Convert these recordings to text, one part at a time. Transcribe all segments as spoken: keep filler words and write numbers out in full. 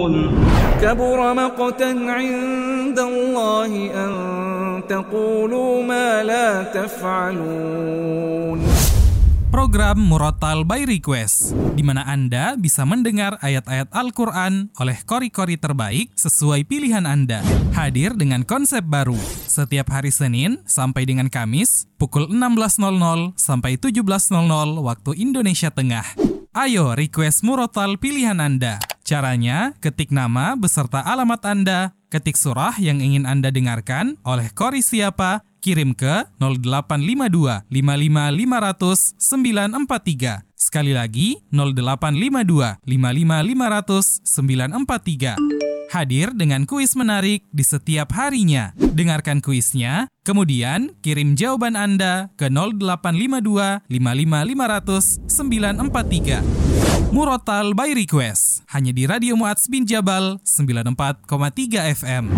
كبر مقتا عند الله أن تقولوا ما لا تفعلون. Program Murotal by Request, di mana Anda bisa mendengar ayat-ayat Al-Quran oleh kori-kori terbaik sesuai pilihan Anda. Hadir dengan konsep baru, setiap hari Senin sampai dengan Kamis, pukul enam belas sampai tujuh belas waktu Indonesia Tengah. Ayo request Murotal pilihan Anda. Caranya, ketik nama beserta alamat Anda, ketik surah yang ingin Anda dengarkan oleh kori siapa, kirim ke nol delapan lima dua lima lima lima nol nol sembilan empat tiga. Sekali lagi, nol delapan lima dua lima lima lima nol nol sembilan empat tiga. Hadir dengan kuis menarik di setiap harinya. Dengarkan kuisnya, kemudian kirim jawaban Anda ke nol delapan lima dua lima lima lima nol nol sembilan empat tiga. Murotal by Request, hanya di Radio Mu'adz bin Jabal sembilan puluh empat koma tiga F M.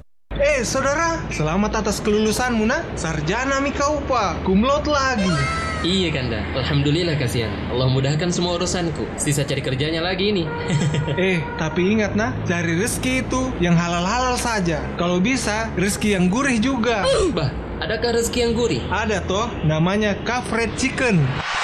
Eh saudara, selamat atas kelulusanmu nak. Sarjana mi kau pak, kumlot lagi. Iya Kanda, alhamdulillah kasihan. Allah mudahkan semua urusanku. Sisa cari kerjanya lagi ini. Eh, tapi ingat nah, cari rezeki itu yang halal-halal saja. Kalau bisa, rezeki yang gurih juga. Bah, adakah rezeki yang gurih? Ada toh, namanya Kaf Fried Chicken.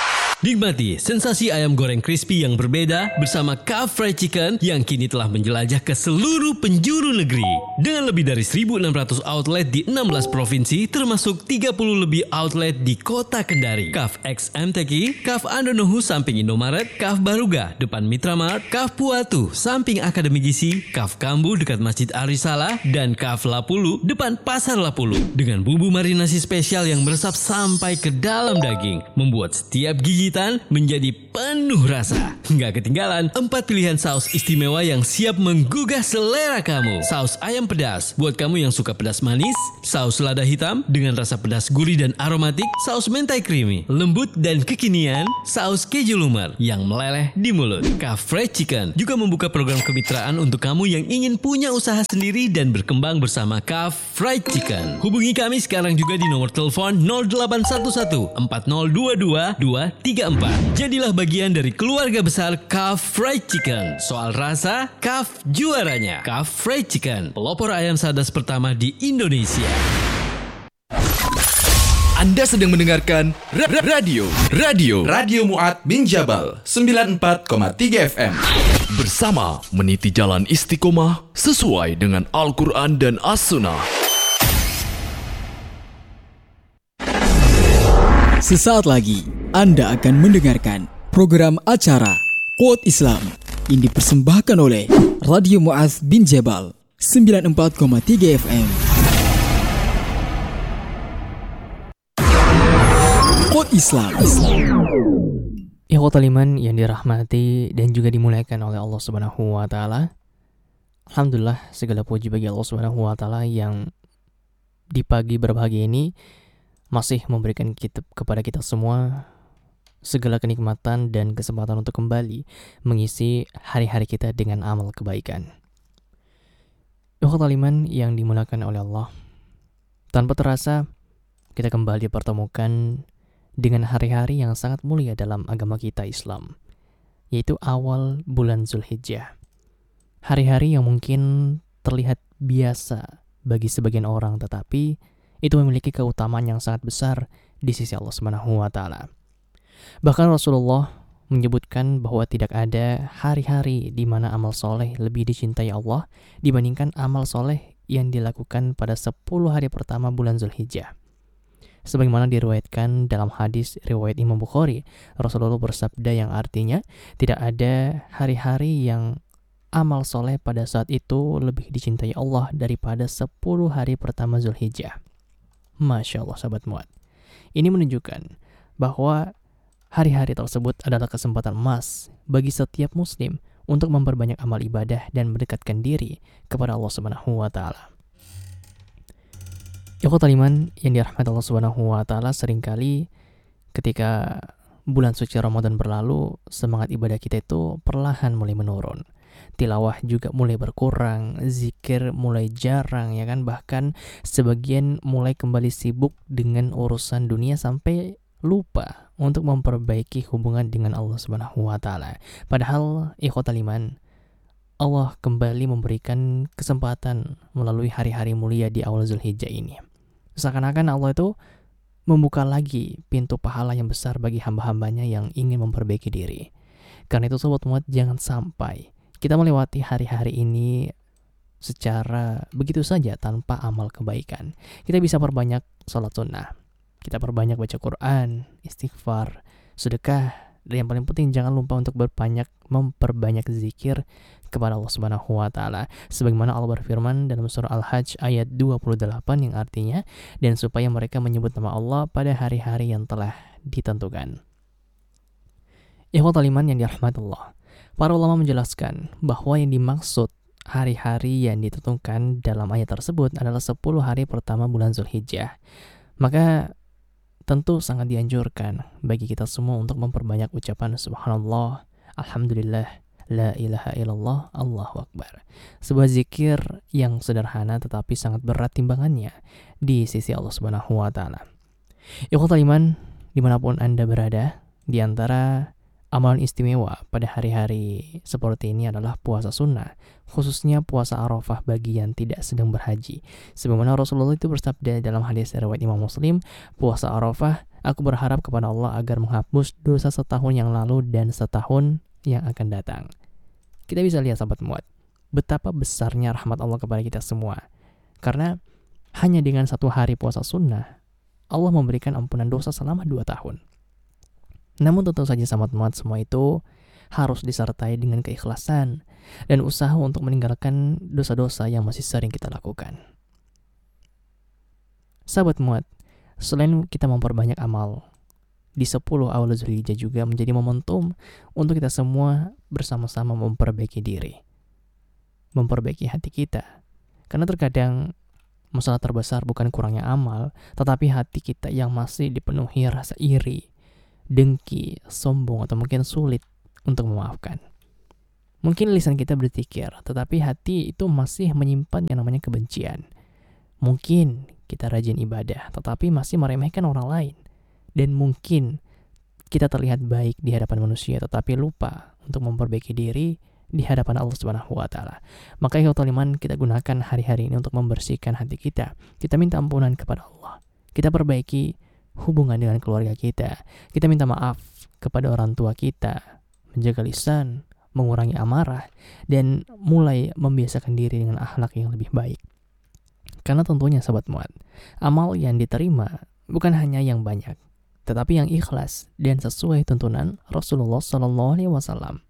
Nikmati sensasi ayam goreng crispy yang berbeda bersama Kaf Fried Chicken yang kini telah menjelajah ke seluruh penjuru negeri. Dengan lebih dari seribu enam ratus outlet di enam belas provinsi termasuk tiga puluh lebih outlet di kota Kendari. Kaf X M T Q, Kaf Andonohu samping Indomaret, Kaf Baruga depan Mitramart, Kaf Puatu samping Akademi Gizi, Kaf Kambu dekat Masjid Arisala, dan Kaf Lapulu depan Pasar Lapulu. Dengan bumbu marinasi spesial yang meresap sampai ke dalam daging, membuat setiap gigi menjadi penuh rasa. Nggak ketinggalan empat pilihan saus istimewa yang siap menggugah selera kamu. Saus ayam pedas buat kamu yang suka pedas manis, saus lada hitam dengan rasa pedas gurih dan aromatik, saus mentai creamy, lembut dan kekinian, saus keju lumer yang meleleh di mulut. Kaf Fried Chicken juga membuka program kemitraan untuk kamu yang ingin punya usaha sendiri dan berkembang bersama Kaf Fried Chicken. Hubungi kami sekarang juga di nomor telepon nol delapan satu satu empat nol dua dua dua tiga empat. Jadilah bagian dari keluarga besar Kaf Fried Chicken. Soal rasa, Kaf juaranya. Kaf Fried Chicken, pelopor ayam sadas pertama di Indonesia. Anda sedang mendengarkan ra- ra- radio Radio Radio Mu'adz bin Jabal sembilan puluh empat koma tiga F M. Bersama meniti jalan istiqomah sesuai dengan Al-Quran dan As-Sunnah. Sesaat lagi Anda akan mendengarkan program acara Quote Islam yang dipersembahkan oleh Radio Mu'adz bin Jabal sembilan puluh empat koma tiga F M. Quote Islam. Ikhwatal iman yang dirahmati dan juga dimuliakan oleh Allah Subhanahu wa taala. Alhamdulillah, segala puji bagi Allah Subhanahu wa taala yang di pagi berbahagia ini masih memberikan kita, kepada kita semua segala kenikmatan dan kesempatan untuk kembali mengisi hari-hari kita dengan amal kebaikan. Ikhwatal iman yang dimuliakan oleh Allah, tanpa terasa kita kembali dipertemukan dengan hari-hari yang sangat mulia dalam agama kita Islam, yaitu awal bulan Zulhijjah. Hari-hari yang mungkin terlihat biasa bagi sebagian orang, tetapi itu memiliki keutamaan yang sangat besar di sisi Allah Subhanahu wa taala. Bahkan Rasulullah menyebutkan bahwa tidak ada hari-hari di mana amal soleh lebih dicintai Allah dibandingkan amal soleh yang dilakukan pada sepuluh hari pertama bulan Zulhijjah. Sebagaimana diriwayatkan dalam hadis riwayat Imam Bukhari, Rasulullah bersabda yang artinya tidak ada hari-hari yang amal soleh pada saat itu lebih dicintai Allah daripada sepuluh hari pertama Zulhijjah. Masya Allah sahabat Mu'adz. Ini menunjukkan bahwa hari-hari tersebut adalah kesempatan emas bagi setiap muslim untuk memperbanyak amal ibadah dan mendekatkan diri kepada Allah Subhanahu wa taala. Ikhwatal iman yang dirahmati Allah Subhanahu wa taala, seringkali ketika bulan suci Ramadan berlalu, semangat ibadah kita itu perlahan mulai menurun. Tilawah juga mulai berkurang, zikir mulai jarang, ya kan? Bahkan sebagian mulai kembali sibuk dengan urusan dunia sampai lupa untuk memperbaiki hubungan dengan Allah Subhanahu wa taala. Padahal ikhwatal iman, Allah kembali memberikan kesempatan melalui hari-hari mulia di awal Zulhijjah ini. Seakan-akan Allah itu membuka lagi pintu pahala yang besar bagi hamba-hambanya yang ingin memperbaiki diri. Karena itu sobat muat, jangan sampai kita melewati hari-hari ini secara begitu saja tanpa amal kebaikan. Kita bisa perbanyak sholat sunnah, kita perbanyak baca Quran, istighfar, sedekah, dan yang paling penting jangan lupa untuk berbanyak memperbanyak zikir kepada Allah Subhanahu wa taala. Sebagaimana Allah berfirman dalam surah Al-Hajj ayat dua puluh delapan yang artinya, dan supaya mereka menyebut nama Allah pada hari-hari yang telah ditentukan. Ikhwatal iman yang dirahmati Allah, para ulama menjelaskan bahwa yang dimaksud hari-hari yang ditentukan dalam ayat tersebut adalah sepuluh hari pertama bulan Zulhijjah. Maka tentu sangat dianjurkan bagi kita semua untuk memperbanyak ucapan subhanallah, alhamdulillah, la ilaha illallah, Allahu akbar. Sebuah zikir yang sederhana tetapi sangat berat timbangannya di sisi Allah Subhanahu wa taala. Ikhwatal iman, dimanapun Anda berada, di antara amalan istimewa pada hari-hari seperti ini adalah puasa sunnah, khususnya puasa Arafah bagi yang tidak sedang berhaji. Sebagaimana Rasulullah itu bersabda dalam hadis riwayat Imam Muslim, puasa Arafah, aku berharap kepada Allah agar menghapus dosa setahun yang lalu dan setahun yang akan datang. Kita bisa lihat sahabat muat, betapa besarnya rahmat Allah kepada kita semua. Karena hanya dengan satu hari puasa sunnah, Allah memberikan ampunan dosa selama dua tahun. Namun tentu saja sahabat muat, semua itu harus disertai dengan keikhlasan dan usaha untuk meninggalkan dosa-dosa yang masih sering kita lakukan. Sahabat muat, selain kita memperbanyak amal, di sepuluh awal Zulhijjah juga menjadi momentum untuk kita semua bersama-sama memperbaiki diri, memperbaiki hati kita. Karena terkadang masalah terbesar bukan kurangnya amal, tetapi hati kita yang masih dipenuhi rasa iri, dengki, sombong, atau mungkin sulit untuk memaafkan. Mungkin lisan kita berpikir, tetapi hati itu masih menyimpan yang namanya kebencian. Mungkin kita rajin ibadah, tetapi masih meremehkan orang lain. Dan mungkin kita terlihat baik di hadapan manusia, tetapi lupa untuk memperbaiki diri di hadapan Allah Subhanahu wa taala. Maka ikhwatul iman, kita gunakan hari-hari ini untuk membersihkan hati kita. Kita minta ampunan kepada Allah. Kita perbaiki hubungan dengan keluarga kita. Kita minta maaf kepada orang tua kita, menjaga lisan, mengurangi amarah, dan mulai membiasakan diri dengan akhlak yang lebih baik. Karena tentunya sahabat muat, amal yang diterima bukan hanya yang banyak, tetapi yang ikhlas dan sesuai tuntunan Rasulullah Sallallahu Alaihi Wasallam.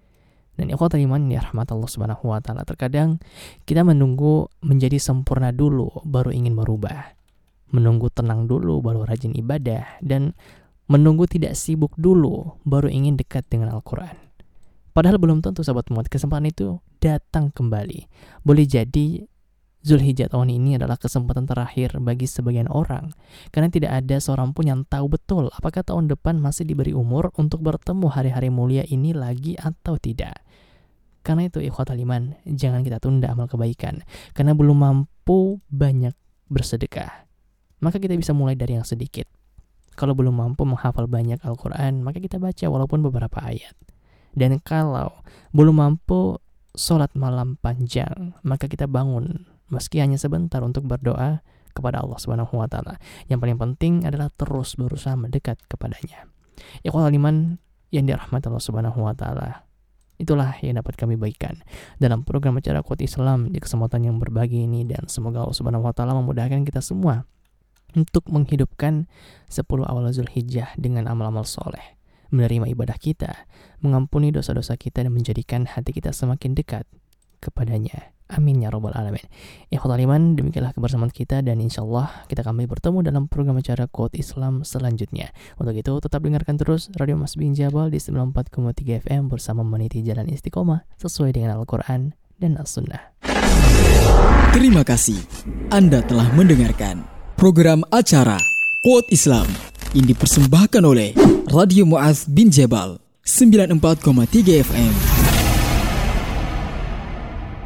Dan ikhwatul iman ya rahmat Allah Subhanahu wa taala, terkadang kita menunggu menjadi sempurna dulu baru ingin berubah. Menunggu tenang dulu baru rajin ibadah, dan menunggu tidak sibuk dulu baru ingin dekat dengan Al-Quran. Padahal belum tentu sahabat muat kesempatan itu datang kembali. Boleh jadi Zulhijjah tahun ini adalah kesempatan terakhir bagi sebagian orang, karena tidak ada seorang pun yang tahu betul apakah tahun depan masih diberi umur untuk bertemu hari-hari mulia ini lagi atau tidak. Karena itu ikhwatul iman, jangan kita tunda amal kebaikan, karena belum mampu banyak bersedekah. Maka kita bisa mulai dari yang sedikit. Kalau belum mampu menghafal banyak Al-Quran, maka kita baca walaupun beberapa ayat. Dan kalau belum mampu sholat malam panjang, maka kita bangun meski hanya sebentar untuk berdoa kepada Allah Subhanahu wa taala. Yang paling penting adalah terus berusaha mendekat kepadanya. Ikhwatul iman yang dirahmati Allah Subhanahu wa taala, itulah yang dapat kami bagikan dalam program acara Quote Islam di kesempatan yang berbagi ini, dan semoga Allah Subhanahu wa taala memudahkan kita semua untuk menghidupkan sepuluh awal Zulhijjah dengan amal-amal soleh, menerima ibadah kita, mengampuni dosa-dosa kita, dan menjadikan hati kita semakin dekat kepadanya. Amin ya rabbal alamin. Ikhwatul iman, demikianlah kebersamaan kita, dan insyaallah kita kembali bertemu dalam program acara Quote Islam selanjutnya. Untuk itu tetap dengarkan terus Radio Mas Bin Jabal di sembilan puluh empat koma tiga F M bersama meniti jalan istiqomah sesuai dengan Al-Quran dan As-Sunnah. Terima kasih Anda telah mendengarkan program acara Quote Islam yang dipersembahkan oleh Radio Mu'adz bin Jabal sembilan puluh empat koma tiga F M.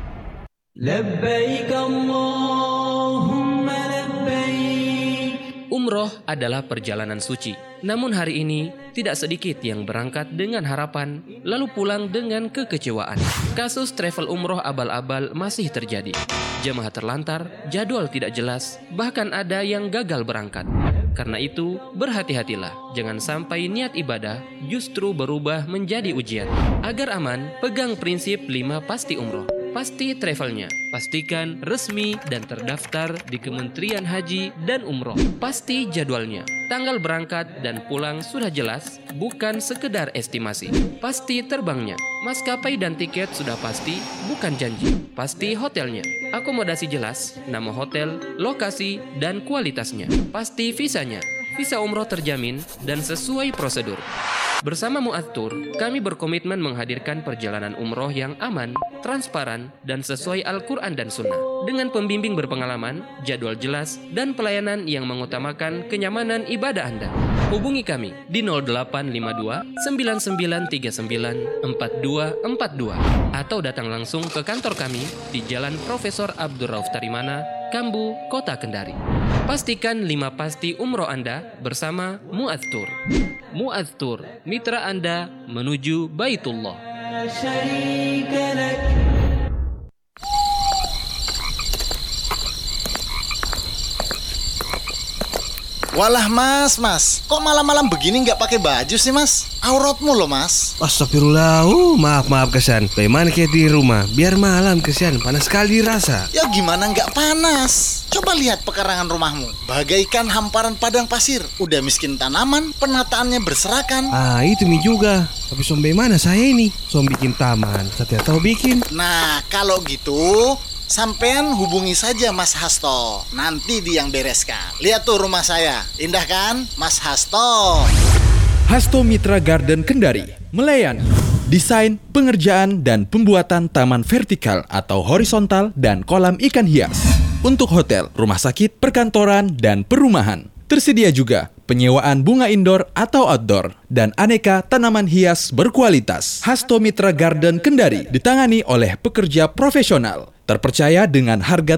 Labbaik Allahumma labbaik. Umroh adalah perjalanan suci. Namun hari ini, tidak sedikit yang berangkat dengan harapan, lalu pulang dengan kekecewaan. Kasus travel umroh abal-abal masih terjadi. Jemaah terlantar, jadwal tidak jelas, bahkan ada yang gagal berangkat. Karena itu, berhati-hatilah. Jangan sampai niat ibadah justru berubah menjadi ujian. Agar aman, pegang prinsip lima pasti umroh. Pasti travelnya, pastikan resmi dan terdaftar di Kementerian Haji dan Umroh. Pasti jadwalnya, tanggal berangkat dan pulang sudah jelas, bukan sekedar estimasi. Pasti terbangnya, maskapai dan tiket sudah pasti, bukan janji. Pasti hotelnya, akomodasi jelas, nama hotel, lokasi, dan kualitasnya. Pasti visanya, visa umroh terjamin dan sesuai prosedur. Bersama Mu'adz Tour, kami berkomitmen menghadirkan perjalanan umroh yang aman, transparan, dan sesuai Al-Quran dan Sunnah. Dengan pembimbing berpengalaman, jadwal jelas, dan pelayanan yang mengutamakan kenyamanan ibadah Anda. Hubungi kami di nol delapan lima dua sembilan sembilan tiga sembilan empat dua empat dua atau datang langsung ke kantor kami di Jalan Profesor Abdul Rauf Tarimana, Kambu, Kota Kendari. Pastikan lima pasti umroh Anda bersama Mu'adz Tour. Mu'adz Tour, mitra Anda menuju Baitullah. Walah mas, mas, kok malam-malam begini nggak pakai baju sih mas? Auratmu loh mas. Astagfirullah, uh, maaf maaf Kesan. Bagaimana kayak di rumah? Biar malam Kesan, panas sekali rasa. Ya gimana nggak panas? Coba lihat pekarangan rumahmu, bagaikan hamparan padang pasir. Udah miskin tanaman, penataannya berserakan. Ah itu mi juga. Tapi som bagaimana saya ini? Som bikin taman, saya tahu bikin. Nah kalau gitu, sampean hubungi saja Mas Hasto. Nanti dia yang bereskan. Lihat tuh rumah saya, indah kan Mas Hasto? Hasto Mitra Garden Kendari melayani desain, pengerjaan, dan pembuatan taman vertikal atau horizontal dan kolam ikan hias untuk hotel, rumah sakit, perkantoran, dan perumahan. Tersedia juga penyewaan bunga indoor atau outdoor dan aneka tanaman hias berkualitas. Hasto Mitra Garden Kendari ditangani oleh pekerja profesional, terpercaya dengan harga